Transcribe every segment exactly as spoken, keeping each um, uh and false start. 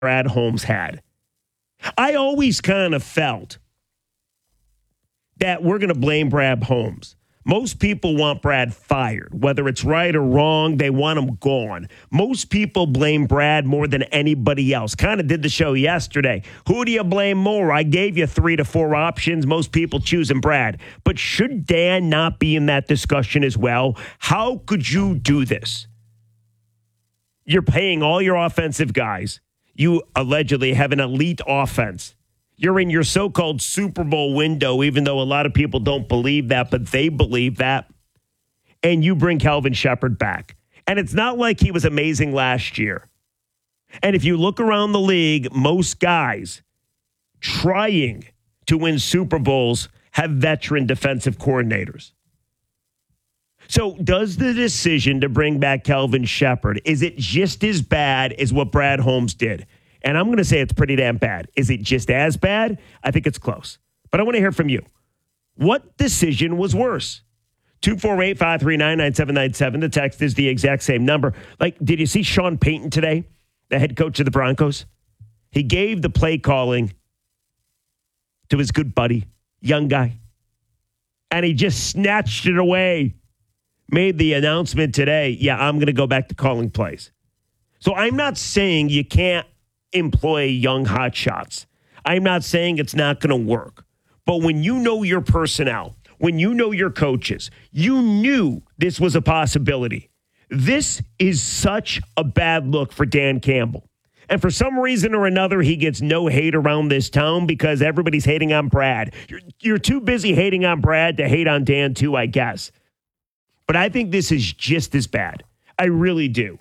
Brad Holmes had. I always kind of felt that we're going to blame Brad Holmes. Most people want Brad fired. Whether it's right or wrong, they want him gone. Most people blame Brad more than anybody else. Kind of did the show yesterday. Who do you blame more? I gave you three to four options. Most people choosing Brad. But should Dan not be in that discussion as well? How could you do this? You're paying all your offensive guys. You allegedly have an elite offense. You're in your so-called Super Bowl window, even though a lot of people don't believe that, but they believe that. And you bring Kelvin Sheppard back. And it's not like he was amazing last year. And if you look around the league, most guys trying to win Super Bowls have veteran defensive coordinators. So does the decision to bring back Kelvin Sheppard, is it just as bad as what Brad Holmes did? And I'm going to say it's pretty damn bad. Is it just as bad? I think it's close. But I want to hear from you. What decision was worse? two four eight, five three nine, nine seven nine seven. The text is the exact same number. Like, did you see Sean Payton today, the head coach of the Broncos? He gave the play calling to his good buddy, young guy. And he just snatched it away. Made the announcement today, yeah, I'm going to go back to calling plays. So I'm not saying you can't employ young hotshots. I'm not saying it's not going to work. But when you know your personnel, when you know your coaches, you knew this was a possibility. This is such a bad look for Dan Campbell. And for some reason or another, he gets no hate around this town because everybody's hating on Brad. You're, you're too busy hating on Brad to hate on Dan too, I guess. But I think this is just as bad. I really do.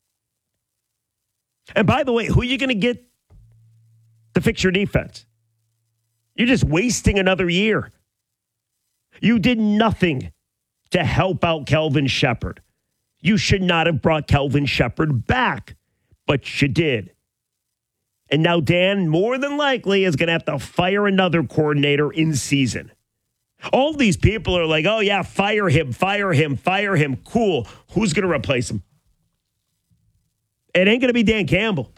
And by the way, who are you going to get to fix your defense? You're just wasting another year. You did nothing to help out Kelvin Sheppard. You should not have brought Kelvin Sheppard back, but you did. And now Dan, more than likely, is going to have to fire another coordinator in season. All these people are like, oh, yeah, fire him, fire him, fire him. Cool. Who's going to replace him? It ain't going to be Dan Campbell.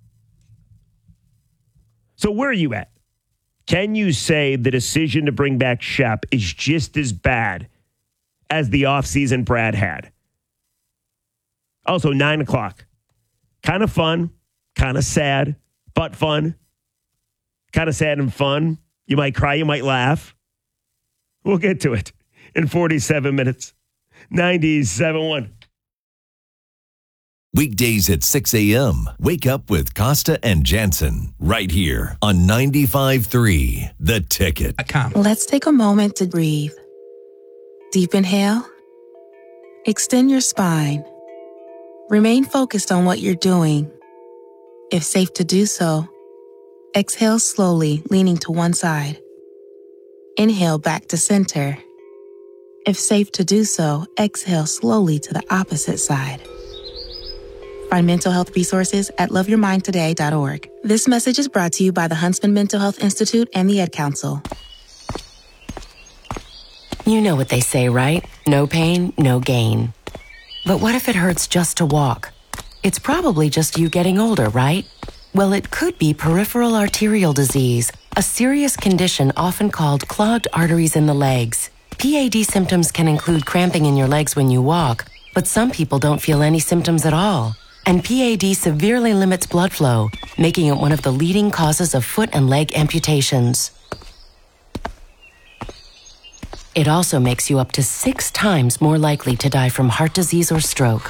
So where are you at? Can you say the decision to bring back Shep is just as bad as the offseason Brad had? Also, nine o'clock. Kind of fun, kind of sad, but fun. Kind of sad and fun. You might cry, you might laugh. We'll get to it in forty-seven minutes. ninety-seven point one. Weekdays at six a.m. Wake up with Costa and Jansen right here on ninety-five point three The Ticket. Let's take a moment to breathe. Deep inhale. Extend your spine. Remain focused on what you're doing. If safe to do so, exhale slowly, leaning to one side. Inhale back to center. If safe to do so, exhale slowly to the opposite side. Find mental health resources at love your mind today dot org. This message is brought to you by the Huntsman Mental Health Institute and the Ad Council. You know what they say, right? No pain, no gain. But what if it hurts just to walk? It's probably just you getting older, right? Well, it could be peripheral arterial disease, a serious condition often called clogged arteries in the legs. P A D symptoms can include cramping in your legs when you walk, but some people don't feel any symptoms at all. And P A D severely limits blood flow, making it one of the leading causes of foot and leg amputations. It also makes you up to six times more likely to die from heart disease or stroke.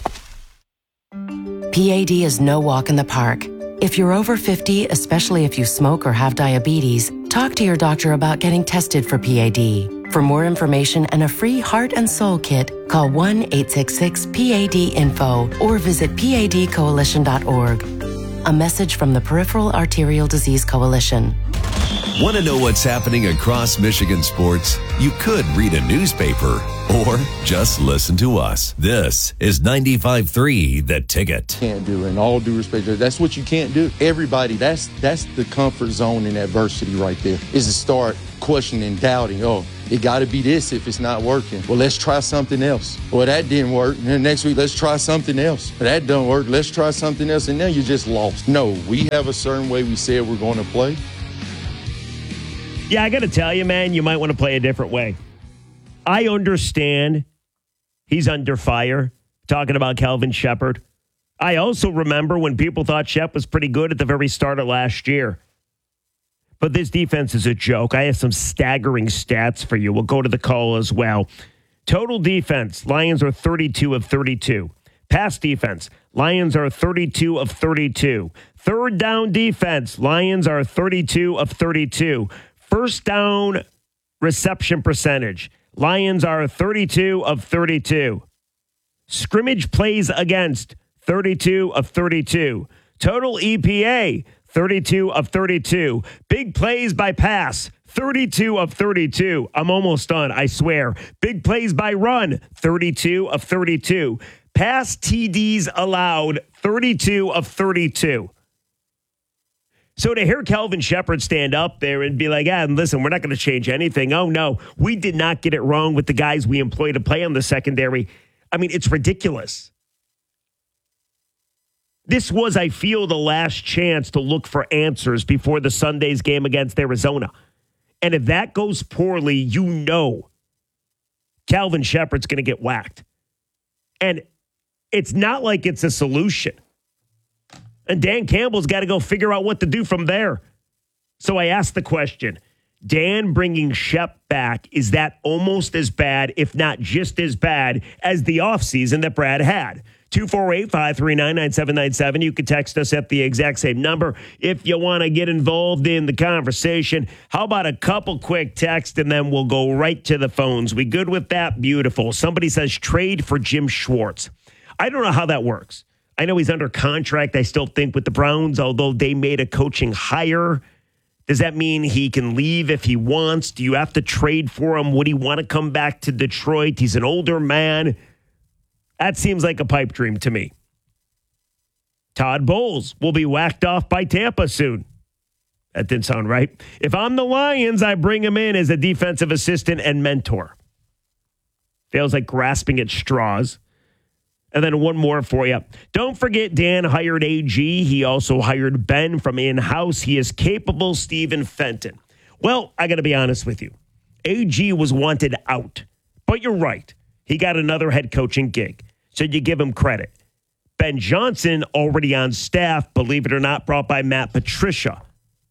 P A D is no walk in the park. If you're over fifty, especially if you smoke or have diabetes, talk to your doctor about getting tested for P A D. For more information and a free heart and soul kit, call one eight six six P A D info or visit P A D coalition dot org. A message from the Peripheral Arterial Disease Coalition. Want to know what's happening across Michigan sports? You could read a newspaper or just listen to us. This is ninety-five three The Ticket. Can't do, in all due respect, that's what you can't do. Everybody, that's that's the comfort zone in adversity right there, is to start questioning, doubting. Oh, it got to be this if it's not working. Well, let's try something else. Well, that didn't work. And then next week, let's try something else. Well, that don't work. Let's try something else. And now you're just lost. No, we have a certain way we said we're going to play. Yeah, I got to tell you, man, you might want to play a different way. I understand he's under fire, talking about Kelvin Sheppard. I also remember when people thought Shep was pretty good at the very start of last year. But this defense is a joke. I have some staggering stats for you. We'll go to the call as well. Total defense, Lions are thirty-two of thirty-two. Pass defense, Lions are thirty-two of thirty-two. Third down defense, Lions are thirty-two of thirty-two. First down reception percentage, Lions are thirty-two of thirty-two. Scrimmage plays against, thirty-two of thirty-two. Total E P A, thirty-two of thirty-two. Big plays by pass, thirty-two of thirty-two. I'm almost done, I swear. Big plays by run, thirty-two of thirty-two. Pass T Ds allowed, thirty-two of thirty-two. So to hear Kelvin Sheppard stand up there and be like, ah, listen, we're not going to change anything. Oh, no, we did not get it wrong with the guys we employ to play on the secondary. I mean, it's ridiculous. This was, I feel, the last chance to look for answers before the Sunday's game against Arizona. And if that goes poorly, you know Kelvin Sheppard's going to get whacked. And it's not like it's a solution. And Dan Campbell's got to go figure out what to do from there. So I asked the question, Dan bringing Shep back, is that almost as bad, if not just as bad, as the offseason that Brad had? two four eight, five three nine, nine seven nine seven. You can text us at the exact same number if you want to get involved in the conversation. How about a couple quick texts, and then we'll go right to the phones. We good with that? Beautiful. Somebody says trade for Jim Schwartz. I don't know how that works. I know he's under contract, I still think, with the Browns, although they made a coaching hire. Does that mean he can leave if he wants? Do you have to trade for him? Would he want to come back to Detroit? He's an older man. That seems like a pipe dream to me. Todd Bowles will be whacked off by Tampa soon. That didn't sound right. If I'm the Lions, I bring him in as a defensive assistant and mentor. Feels like grasping at straws. And then one more for you. Don't forget Dan hired A G. He also hired Ben from in-house. He is capable Stephen Fenton. Well, I got to be honest with you. A G was wanted out. But you're right. He got another head coaching gig. So you give him credit. Ben Johnson, already on staff, believe it or not, brought by Matt Patricia.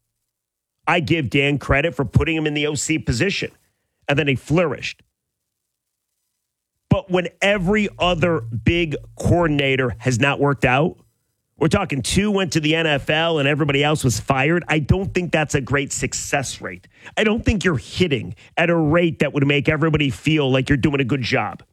I give Dan credit for putting him in the O C position. And then he flourished. But when every other big coordinator has not worked out, we're talking two went to the N F L and everybody else was fired. I don't think that's a great success rate. I don't think you're hitting at a rate that would make everybody feel like you're doing a good job.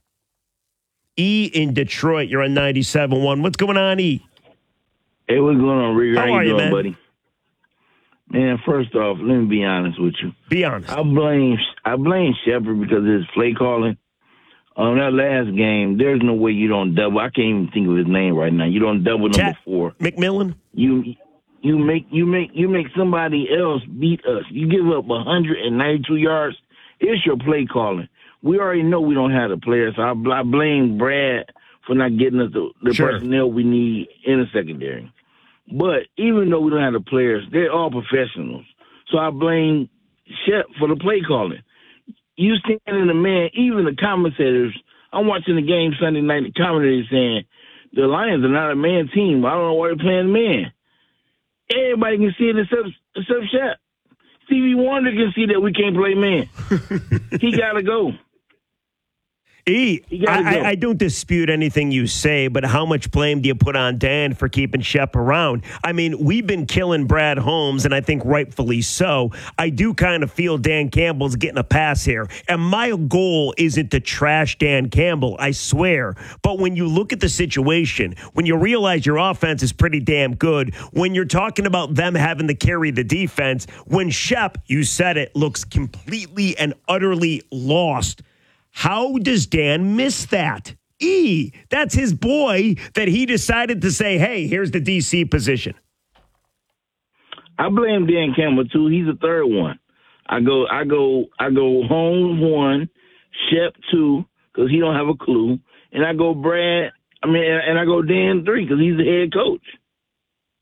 E in Detroit, you're on ninety-seven point one. What's going on, E? Hey, what's going on, Rick? How, How are you, doing, man? buddy? Man, first off, let me be honest with you. Be honest. I blame I blame Sheppard because of his play calling. On that last game, there's no way you don't double. I can't even think of his name right now. You don't double number Tat four. McMillan? You you make you make you make somebody else beat us. You give up one hundred ninety-two yards. It's your play calling. We already know we don't have the players. So I, I blame Brad for not getting us the, the sure. personnel we need in the secondary. But even though we don't have the players, they're all professionals. So I blame Shep for the play calling. You standing the man, even the commentators, I'm watching the game Sunday night, the commentators saying, the Lions are not a man team. I don't know why they're playing man. Everybody can see it except, except Shep. Stevie Wonder can see that we can't play man. He got to go. E, He gotta I, go. I, I don't dispute anything you say, but how much blame do you put on Dan for keeping Shep around? I mean, we've been killing Brad Holmes, and I think rightfully so. I do kind of feel Dan Campbell's getting a pass here. And my goal isn't to trash Dan Campbell, I swear. But when you look at the situation, when you realize your offense is pretty damn good, when you're talking about them having to carry the defense, when Shep, you said it, looks completely and utterly lost, how does Dan miss that? E, that's his boy that he decided to say, hey, here's the D C position. I blame Dan Campbell too. He's the third one. I go, I go, I go Holmes one, Shep two, because he don't have a clue, and I go Brad. I mean, and I go Dan three because he's the head coach.